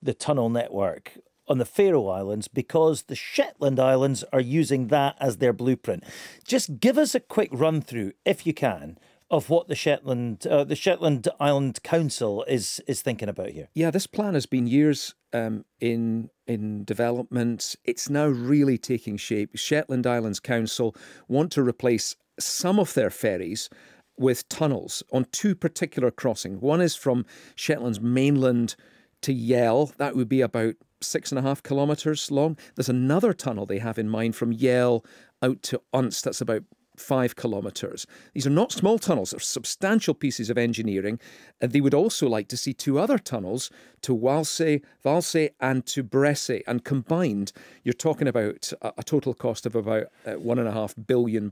the tunnel network on the Faroe Islands because the Shetland Islands are using that as their blueprint. Just give us a quick run through, if you can, of what the Shetland Island Council is thinking about here. Yeah, this plan has been years in development. It's now really taking shape. Shetland Islands Council want to replace some of their ferries with tunnels on two particular crossings. One is from Shetland's mainland to Yell. That would be about 6.5 kilometres long. There's another tunnel they have in mind from Yell out to Unst. That's about 5 kilometres. These are not small tunnels, they're substantial pieces of engineering. And they would also like to see two other tunnels to Walsey and to Bressay. And combined, you're talking about a total cost of about £1.5 billion.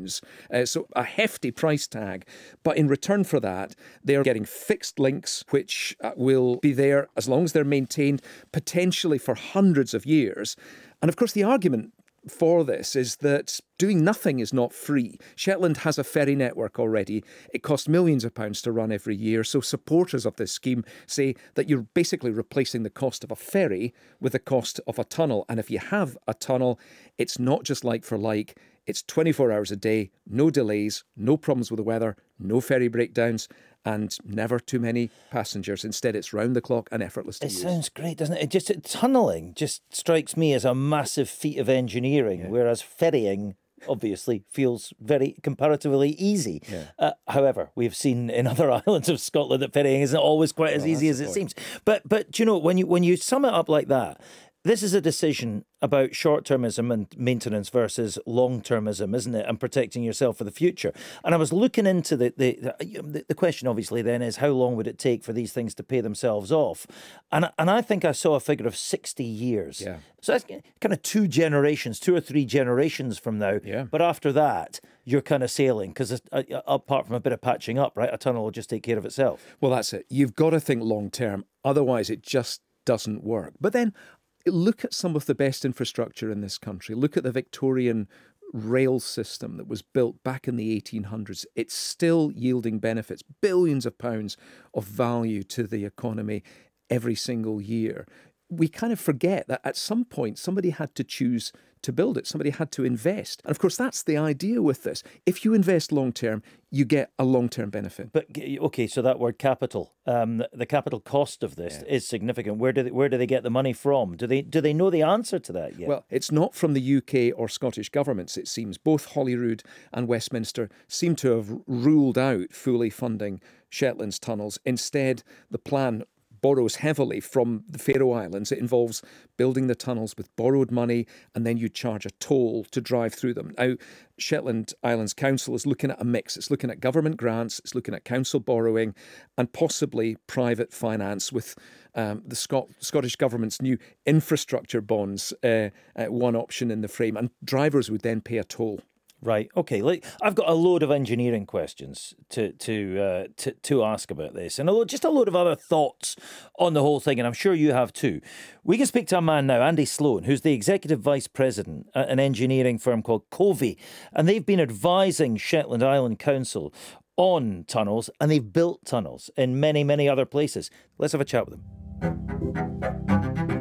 So a hefty price tag. But in return for that, they're getting fixed links, which will be there as long as they're maintained, potentially for hundreds of years. And of course, the argument for this is that doing nothing is not free. Shetland has a ferry network already. It costs millions of pounds to run every year. So supporters of this scheme say that you're basically replacing the cost of a ferry with the cost of a tunnel. And if you have a tunnel, it's not just like for like. It's 24 hours a day, no delays, no problems with the weather, no ferry breakdowns, and never too many passengers. Instead, it's round the clock and effortless to use. It sounds great, doesn't it? Tunnelling just strikes me as a massive feat of engineering, whereas ferrying obviously feels very comparatively easy. However, we've seen in other islands of Scotland that ferrying isn't always quite as easy as it seems. But you know, when you sum it up like that, this is a decision about short-termism and maintenance versus long-termism, isn't it? And protecting yourself for the future. And I was looking into the question, obviously, then is how long would it take for these things to pay themselves off? And I think I saw a figure of 60 years. Yeah. So that's kind of 2 or 3 generations from now. Yeah. But after that, you're kind of sailing because apart from a bit of patching up, right, a tunnel will just take care of itself. Well, that's it. You've got to think long-term. Otherwise, it just doesn't work. But then look at some of the best infrastructure in this country. Look at the Victorian rail system that was built back in the 1800s. It's still yielding benefits, billions of pounds of value to the economy every single year. We kind of forget that at some point somebody had to choose to build it. Somebody had to invest. And of course, that's the idea with this. If you invest long-term, you get a long-term benefit. But, okay, so that word capital, the capital cost of this is significant. Where do they get the money from? Do they know the answer to that yet? Well, it's not from the UK or Scottish governments, it seems. Both Holyrood and Westminster seem to have ruled out fully funding Shetland's tunnels. Instead, the plan borrows heavily from the Faroe Islands. It involves building the tunnels with borrowed money, and then you charge a toll to drive through them. Now, Shetland Islands Council is looking at a mix. It's looking at government grants, it's looking at council borrowing, and possibly private finance with the Scottish Government's new infrastructure bonds, one option in the frame, and drivers would then pay a toll. Right. Okay. I've got a load of engineering questions to ask about this, and just a load of other thoughts on the whole thing, and I'm sure you have too. We can speak to a man now, Andy Sloan, who's the executive vice president at an engineering firm called Covey, and they've been advising Shetland Island Council on tunnels, and they've built tunnels in many, many other places. Let's have a chat with them.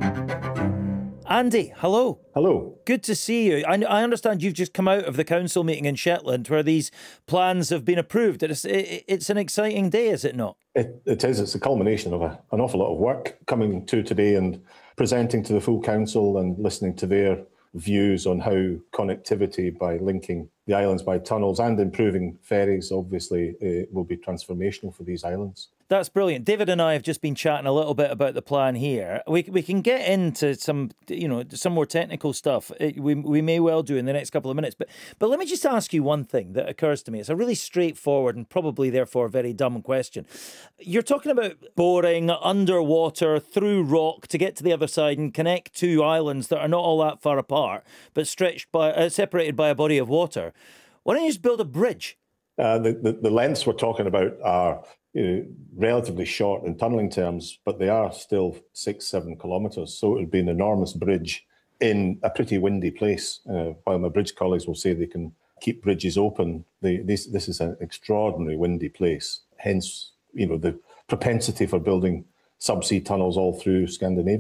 Andy, hello. Hello. Good to see you. I understand you've just come out of the council meeting in Shetland where these plans have been approved. It's an exciting day, is it not? It is. It's the culmination of an awful lot of work coming to today and presenting to the full council and listening to their views on how connectivity by linking the islands by tunnels and improving ferries, obviously, will be transformational for these islands. That's brilliant. David and I have just been chatting a little bit about the plan here. We can get into some more technical stuff. We may well do in the next couple of minutes. But let me just ask you one thing that occurs to me. It's a really straightforward and probably therefore very dumb question. You're talking about boring underwater through rock to get to the other side and connect two islands that are not all that far apart, but separated by a body of water. Why don't you just build a bridge? The lengths we're talking about are relatively short in tunnelling terms, but they are still 6-7 kilometres. So it would be an enormous bridge in a pretty windy place. While my bridge colleagues will say they can keep bridges open, this is an extraordinarily windy place. Hence, the propensity for building subsea tunnels all through Scandinavia.